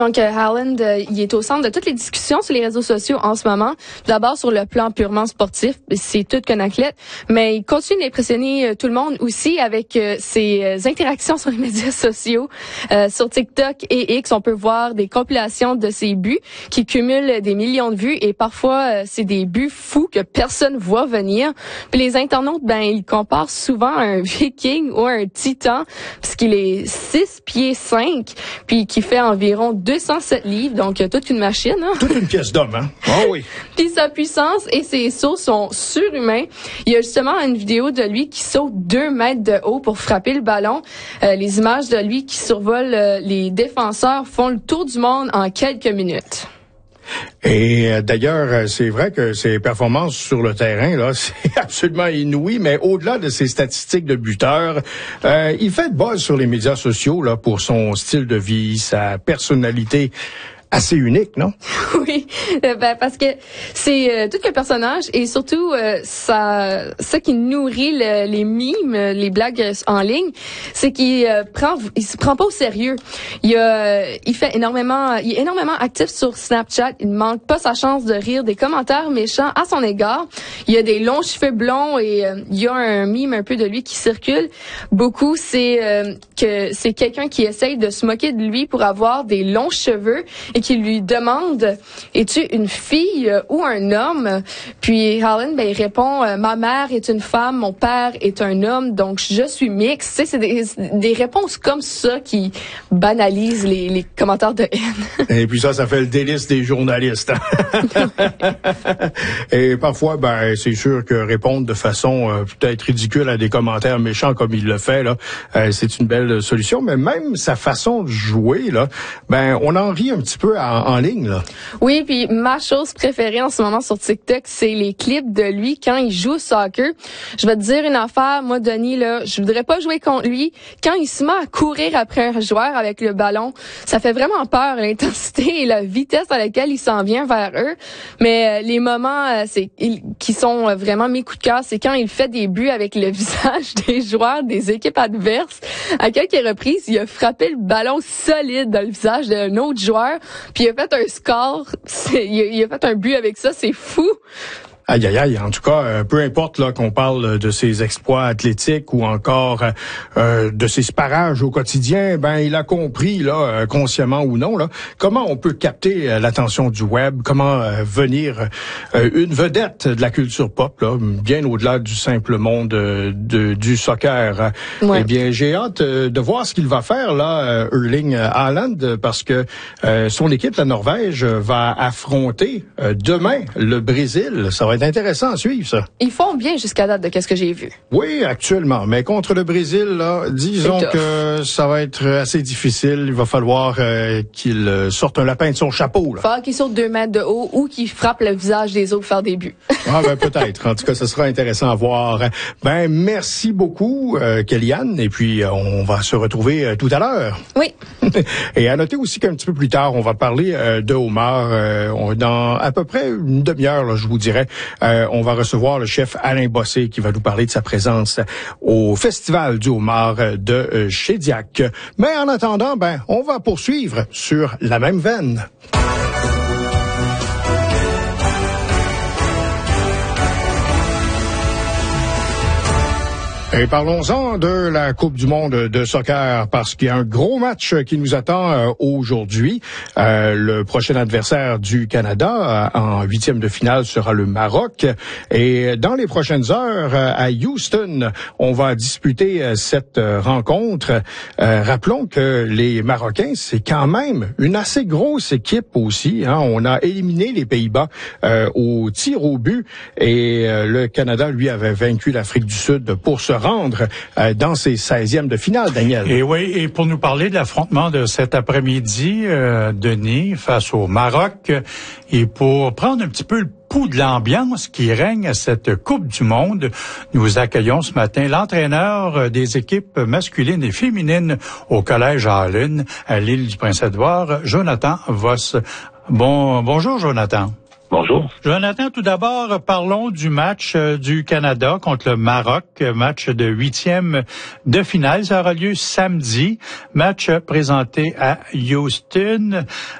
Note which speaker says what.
Speaker 1: Donc, Haaland, il est au centre de toutes les discussions sur les réseaux sociaux en ce moment. D'abord, sur le plan purement sportif, c'est tout qu'un athlète, mais il continue d'impressionner tout le monde aussi avec ses interactions sur les médias sociaux. Sur TikTok et X, on peut voir des compilations de ses buts qui cumulent des millions de vues et parfois, c'est des buts fous que personne voit venir. Puis les internautes, ils comparent souvent à un viking ou à un titan parce qu'il est 6 pieds 5 puis qui fait environ 207 livres, donc toute une machine. Hein?
Speaker 2: Toute une pièce d'homme, hein? Oh oui.
Speaker 1: Puis sa puissance et ses sauts sont surhumains. Il y a justement une vidéo de lui qui saute 2 mètres de haut pour frapper le ballon. Les images de lui qui survolent les défenseurs font le tour du monde en quelques minutes.
Speaker 2: Et d'ailleurs, c'est vrai que ses performances sur le terrain, là, c'est absolument inouï, mais au-delà de ses statistiques de buteur, il fait de buzz sur les médias sociaux là pour son style de vie, sa personnalité assez unique, non?
Speaker 1: Oui, parce que c'est tout un personnage et surtout ça qui nourrit les mimes, les blagues en ligne, c'est qu'il se prend pas au sérieux. Il est énormément actif sur Snapchat. Il ne manque pas sa chance de rire des commentaires méchants à son égard. Il a des longs cheveux blonds et il y a un mime un peu de lui qui circule beaucoup. C'est que c'est quelqu'un qui essaye de se moquer de lui pour avoir des longs cheveux et qui lui demande « Es-tu une fille ou un homme? » Puis Haaland, il répond « Ma mère est une femme, mon père est un homme, donc je suis mixte. » Tu sais, c'est des réponses comme ça qui banalisent les commentaires de haine.
Speaker 2: Et puis ça fait le délice des journalistes. Et parfois, c'est sûr que répondre de façon peut-être ridicule à des commentaires méchants comme il le fait, là, c'est une belle solution. Mais même sa façon de jouer, là, on en rit un petit peu en ligne, là.
Speaker 1: Oui, puis ma chose préférée en ce moment sur TikTok, c'est les clips de lui quand il joue au soccer. Je vais te dire une affaire, moi, Denis, là, je voudrais pas jouer contre lui. Quand il se met à courir après un joueur avec le ballon, ça fait vraiment peur, l'intensité et la vitesse à laquelle il s'en vient vers eux. Mais les moments qui sont vraiment mes coups de cœur, c'est quand il fait des buts avec le visage des joueurs des équipes adverses. À quelques reprises, il a frappé le ballon solide dans le visage d'un autre joueur, puis il a fait un score, il a fait un but avec ça, c'est fou.
Speaker 2: Aïe, aïe, aïe. En tout cas, peu importe là qu'on parle de ses exploits athlétiques ou encore de ses sparages au quotidien, il a compris, là, consciemment ou non, là, comment on peut capter l'attention du web, comment venir une vedette de la culture pop, là, bien au-delà du simple monde du soccer. Ouais. Eh bien, j'ai hâte de voir ce qu'il va faire, là, Erling Haaland, parce que son équipe, la Norvège, va affronter demain le Brésil. Ça va être intéressant à suivre, ça.
Speaker 1: Ils font bien jusqu'à date de qu'est-ce que j'ai vu.
Speaker 2: Oui, actuellement. Mais contre le Brésil, là, disons que ça va être assez difficile. Il va falloir qu'il sorte un lapin de son chapeau, là.
Speaker 1: Il va falloir qu'il saute 2 mètres de haut ou qu'il frappe le visage des autres pour faire des buts.
Speaker 2: Peut-être. En tout cas, ce sera intéressant à voir. Merci beaucoup, Kellyanne. Et puis, on va se retrouver tout à l'heure.
Speaker 1: Oui.
Speaker 2: Et à noter aussi qu'un petit peu plus tard, on va parler de homard. Dans à peu près une demi-heure, là, je vous dirais, on va recevoir le chef Alain Bossé qui va nous parler de sa présence au Festival du homard de Chédiac. Mais en attendant, on va poursuivre sur la même veine. Et parlons-en de la Coupe du monde de soccer, parce qu'il y a un gros match qui nous attend aujourd'hui. Le prochain adversaire du Canada en 8e de finale sera le Maroc. Et dans les prochaines heures, à Houston, on va disputer cette rencontre. Rappelons que les Marocains, c'est quand même une assez grosse équipe aussi. Hein. On a éliminé les Pays-Bas au tir au but. Et le Canada, lui, avait vaincu l'Afrique du Sud pour se rendre dans ses 16e de finale, Daniel.
Speaker 3: Et oui, et pour nous parler de l'affrontement de cet après-midi, Denis, face au Maroc, et pour prendre un petit peu le pouls de l'ambiance qui règne à cette Coupe du monde, nous accueillons ce matin l'entraîneur des équipes masculines et féminines au Collège Haaland à l'île du Prince-Édouard, Jonathan Voss. Bonjour, Jonathan.
Speaker 4: Bonjour.
Speaker 3: Jonathan, tout d'abord, parlons du match du Canada contre le Maroc, match de 8e de finale. Ça aura lieu samedi, match présenté à Houston.